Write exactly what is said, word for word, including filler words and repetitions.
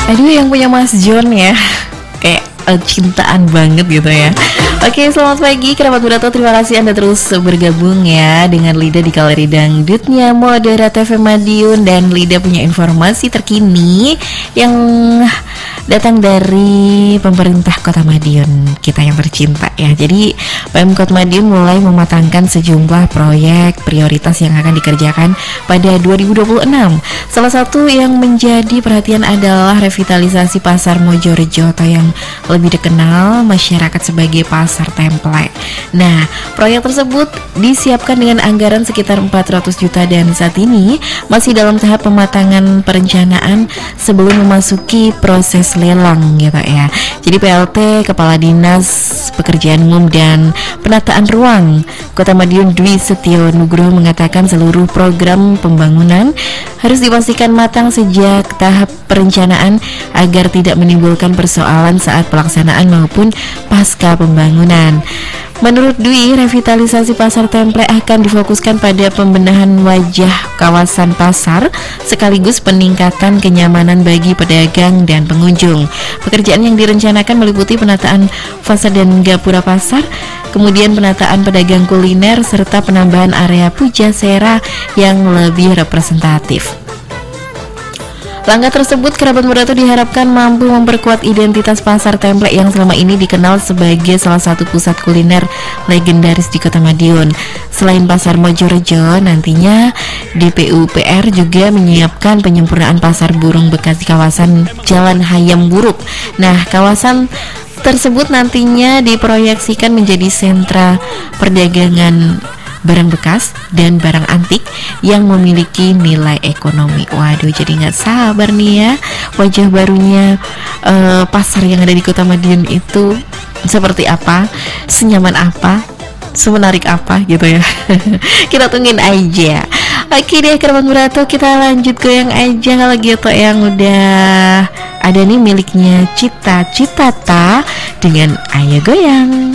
Aduh, yang punya Mas John ya, kayak uh, cintaan banget gitu ya. Oke, selamat pagi kerabat Berato. Terima kasih Anda terus bergabung ya dengan Lida di Galeri Dangdutnya Moderat F M Madiun. Dan Lida punya informasi terkini yang datang dari pemerintah Kota Madiun, kita yang tercinta ya. Jadi Pemkot Madiun mulai mematangkan sejumlah proyek prioritas yang akan dikerjakan pada dua ribu dua puluh enam. Salah satu yang menjadi perhatian adalah revitalisasi Pasar Mojorejo atau yang lebih dikenal masyarakat sebagai Pasar Templek. Nah, proyek tersebut disiapkan dengan anggaran sekitar empat ratus juta dan saat ini masih dalam tahap pematangan perencanaan sebelum memasuki proses lelang gitu ya. Jadi P L T Kepala Dinas Pekerjaan Umum dan Penataan Ruang Kota Madiun Dwi Setio Nugroho mengatakan seluruh program pembangunan harus dipastikan matang sejak tahap perencanaan agar tidak menimbulkan persoalan saat pelaksanaan maupun pasca pembangunan. Menurut Dwi, revitalisasi Pasar Templek akan difokuskan pada pembenahan wajah kawasan pasar sekaligus peningkatan kenyamanan bagi pedagang dan pengunjung. Pekerjaan yang direncanakan meliputi penataan fasad dan gapura pasar, kemudian penataan pedagang kuliner serta penambahan area pujasera yang lebih representatif. Langkah tersebut kerabat Berato diharapkan mampu memperkuat identitas Pasar Templek yang selama ini dikenal sebagai salah satu pusat kuliner legendaris di Kota Madiun. Selain Pasar Mojorejo, nantinya D P U P R juga menyiapkan penyempurnaan pasar burung bekas di kawasan Jalan Hayam Buruk. Nah, kawasan tersebut nantinya diproyeksikan menjadi sentra perdagangan barang bekas dan barang antik yang memiliki nilai ekonomi. Waduh, jadi nggak sabar nih ya wajah barunya uh, pasar yang ada di Kota Madiun itu seperti apa, senyaman apa, semenarik apa gitu ya. Kita tungguin aja. Oke deh kerabat Berato, kita lanjut ke yang aja kalau gitu yang udah ada nih miliknya Cita Citata dengan Ayo Goyang.